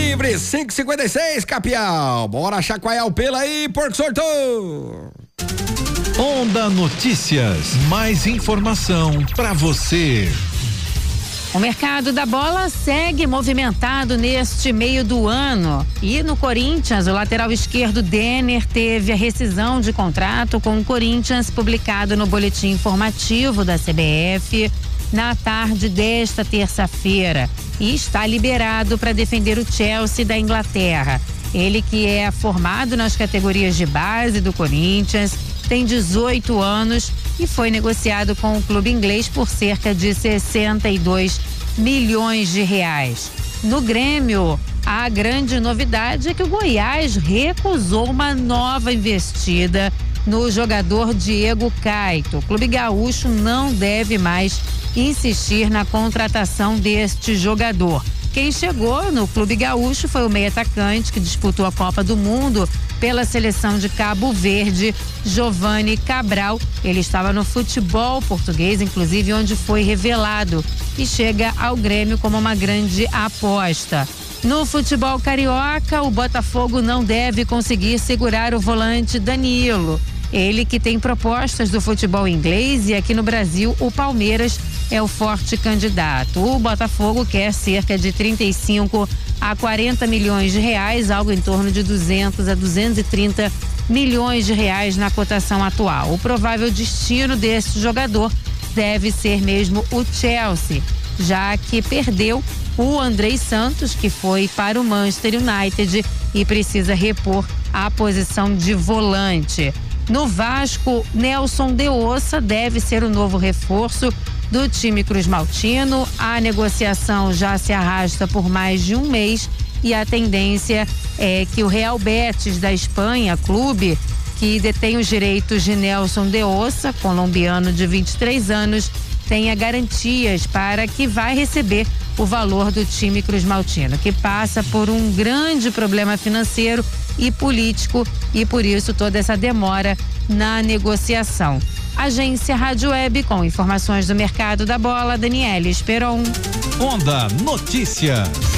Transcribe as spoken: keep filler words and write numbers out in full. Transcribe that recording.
livre, cinco e cinquenta e seis, Capial. Bora chacoalhar o pelo aí, Porco Sortou. Onda Notícias, mais informação pra você. O mercado da bola segue movimentado neste meio do ano. E no Corinthians, o lateral esquerdo Denner teve a rescisão de contrato com o Corinthians, publicado no boletim informativo da C B F na tarde desta terça-feira, e está liberado para defender o Chelsea da Inglaterra. Ele, que é formado nas categorias de base do Corinthians, tem dezoito anos e foi negociado com o clube inglês por cerca de sessenta e dois milhões de reais. No Grêmio, a grande novidade é que o Goiás recusou uma nova investida no jogador Diego Caetto. O clube gaúcho não deve mais insistir na contratação deste jogador. Quem chegou no clube gaúcho foi o meio atacante que disputou a Copa do Mundo pela seleção de Cabo Verde, Giovani Cabral. Ele estava no futebol português, inclusive, onde foi revelado, e chega ao Grêmio como uma grande aposta. No futebol carioca, o Botafogo não deve conseguir segurar o volante Danilo. Ele, que tem propostas do futebol inglês, e aqui no Brasil o Palmeiras é o forte candidato. O Botafogo quer cerca de trinta e cinco a quarenta milhões de reais, algo em torno de duzentos a duzentos e trinta milhões de reais na cotação atual. O provável destino desse jogador deve ser mesmo o Chelsea, já que perdeu o Andrei Santos, que foi para o Manchester United e precisa repor a posição de volante. No Vasco, Nelson de Ossa deve ser o novo reforço do time cruzmaltino. A negociação já se arrasta por mais de um mês e a tendência é que o Real Betis da Espanha, clube que detém os direitos de Nelson de Ossa, colombiano de vinte e três anos, tenha garantias para que vai receber o valor do time cruzmaltino, que passa por um grande problema financeiro e político, e por isso toda essa demora na negociação. Agência Rádio Web, com informações do mercado da bola, Daniela Esperon. Onda Notícias.